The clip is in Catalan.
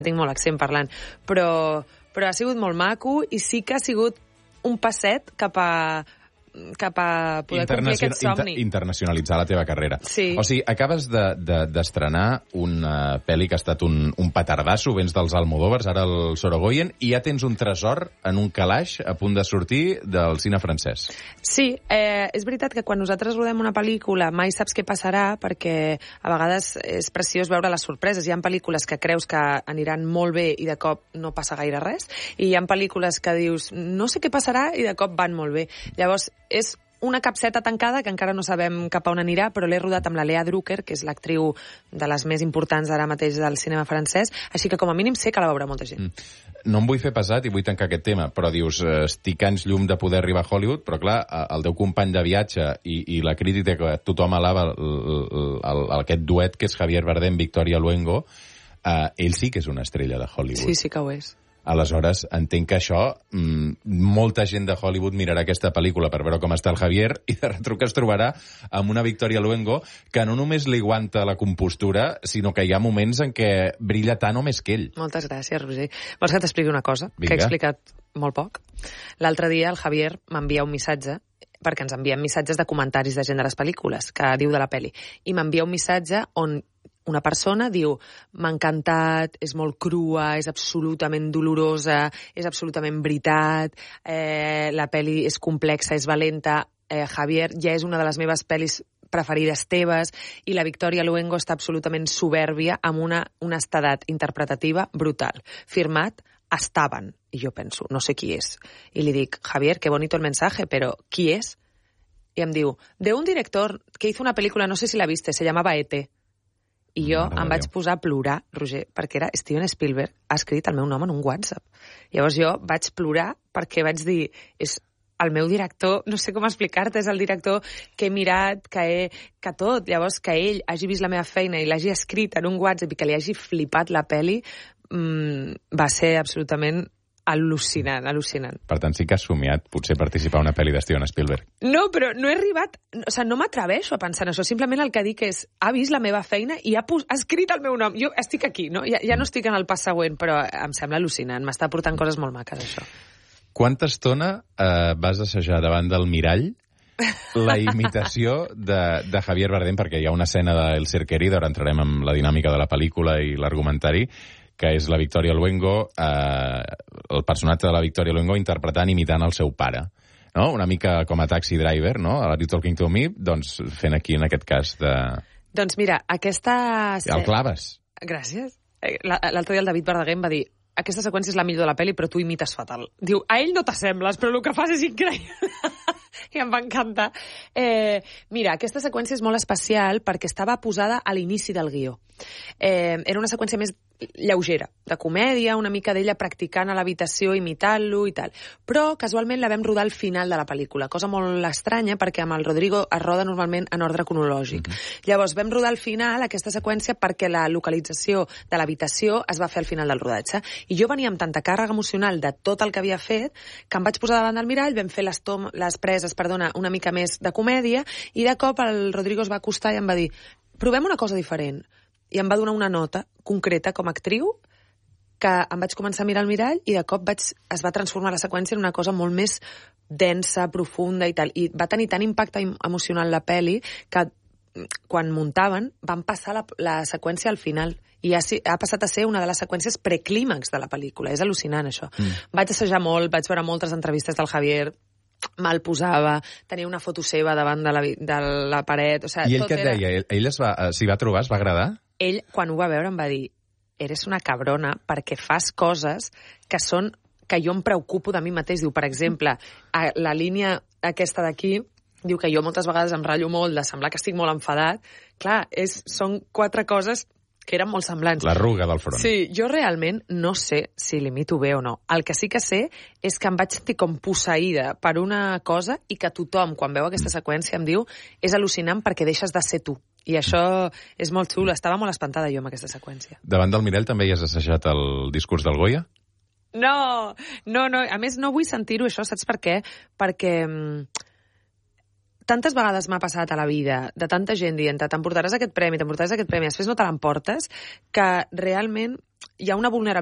tinc molt accent parlant, però ha sigut molt maco i sí que ha sigut un passet cap a poder complir aquest somni. Internacionalitzar la teva carrera. Sí. O sigui, acabes d'estrenar una pel·li que ha estat un petardasso, vens dels Almodóvars, ara el Sorogoyen, i ja tens un tresor en un calaix a punt de sortir del cine francès. Sí, és veritat que quan nosaltres rodem una pel·lícula mai saps què passarà, perquè a vegades és preciós veure les sorpreses. Hi ha pel·lícules que creus que aniran molt bé i de cop no passa gaire res, i hi ha pel·lícules que dius no sé què passarà i de cop van molt bé. Llavors, és una capseta tancada que encara no sabem cap a on anirà, però l'he rodat amb la Lea Drucker, que és l'actriu de les més importants ara mateix del cinema francès, així que com a mínim sé que la veurà molta gent. No em vull fer pesat i vull tancar aquest tema, però dius, estic anys llum de poder arribar a Hollywood, però clar, el teu company de viatge i la crítica que tothom alaba aquest duet que és Javier Bardem, Victoria Luengo, ell sí que és una estrella de Hollywood. Sí, sí que ho és. Aleshores, entenc que això, molta gent de Hollywood mirarà aquesta pel·lícula per veure com està el Javier i de retruc es trobarà amb una Victoria Luengo que no només li aguanta la compostura, sinó que hi ha moments en què brilla tant o més que ell. Moltes gràcies, Roger. Vols que t'expliqui una cosa? Vinga. Que he explicat molt poc. L'altre dia el Javier m'envia un missatge, perquè ens envien missatges de comentaris de gent de les pel·lícules, que diu de la pel·li, i m'envia un missatge on una persona diu, m'ha encantat, és molt crua, és absolutament dolorosa, és absolutament veritat, la pel·li és complexa, és valenta, Javier, ja és una de les meves pel·lis preferides teves, i la Victoria Luengo està absolutament soberbia amb una honestedat interpretativa brutal. Firmat, Estaban. I jo penso, no sé qui és. I li dic, Javier, qué bonito el mensaje, pero ¿qui es? I em diu, de un director que hizo una película, no sé si la viste, se llamaba E.T. I jo em vaig posar a plorar, Roger, perquè era Steven Spielberg, ha escrit el meu nom en un WhatsApp. Llavors jo vaig plorar perquè vaig dir, és el meu director, no sé com explicar-te, és el director que he mirat, que tot. Llavors que ell hagi vist la meva feina i l'hagi escrit en un WhatsApp i que li hagi flipat la peli, va ser absolutament al·lucinant, al·lucinant. Per tant, sí que has somiat potser participar en una pel·li de Steven Spielberg. No, però no he arribat... O sigui, no m'atreveixo a pensar en això. Simplement el que dic és, ha vist la meva feina i ha escrit el meu nom. Jo estic aquí, no? Ja no estic en el pas següent, però em sembla al·lucinant. M'està portant coses molt maques, això. Quanta estona vas assajar davant del mirall la imitació de Javier Bardem, perquè hi ha una escena d'El Ser Querido, ara entrarem en la dinàmica de la pel·lícula i l'argumentari, que és la Victoria Luengo, el personatge de la Victoria Luengo interpretant, imitant el seu pare. No? Una mica com a Taxi Driver, no? A You Talking to Me, doncs fent aquí, en aquest cas, de... Doncs mira, aquesta... El claves. Gràcies. L'altre dia el David Verdaguer em va dir, aquesta seqüència és la millor de la pel·li, però tu imites fatal. Diu, a ell no t'assembles, però el que fas és increïble. I em va encantar. Mira, aquesta seqüència és molt especial perquè estava posada a l'inici del guió. Era una seqüència més lleugera, de comèdia, una mica d'ella practicant a l'habitació, imitant-lo i tal. Però, casualment, la vam rodar al final de la pel·lícula, cosa molt estranya, perquè amb el Rodrigo es roda normalment en ordre cronològic. Llavors, vam rodar al final aquesta seqüència perquè la localització de l'habitació es va fer al final del rodatge. I jo venia amb tanta càrrega emocional de tot el que havia fet, que em vaig posar davant del mirall, vam fer les preses, una mica més de comèdia, i de cop el Rodrigo es va acostar i em va dir, provem una cosa diferent. I em va donar una nota concreta com a actriu, que em vaig començar a mirar al mirall i de cop es va transformar la seqüència en una cosa molt més densa, profunda i tal. I va tenir tant impacte emocional la peli que quan muntaven van passar la seqüència al final. I ha passat a ser una de les seqüències preclímax de la pel·lícula. És al·lucinant, això. Vaig assajar molt, vaig veure moltes entrevistes del Javier, me'l posava, tenia una foto seva davant de la paret... O sigui, I ell què et deia? Ell s'hi va trobar, es va agradar? Ell, quan ho va veure, em va dir, eres una cabrona perquè fas coses que jo em preocupo de mi mateix. Diu, per exemple, la línia aquesta d'aquí, diu que jo moltes vegades em ratllo molt de semblar que estic molt enfadat. Clar, són 4 coses que eren molt semblants. L'arruga del front. Sí, jo realment no sé si l'imito bé o no. El que sí que sé és que em vaig sentir com posseïda per una cosa i que tothom, quan veu aquesta seqüència, em diu és al·lucinant perquè deixes de ser tu. I això és molt xulo. Estava molt espantada jo amb aquesta seqüència. Davant del mirall també hi has assajat el discurs del Goya? No. A més, no vull sentir-ho, això, saps per què? Perquè tantes vegades m'ha passat a la vida, de tanta gent dient, t'emportaràs aquest premi, després no te l'emportes, que realment hi ha una vulnerabilitat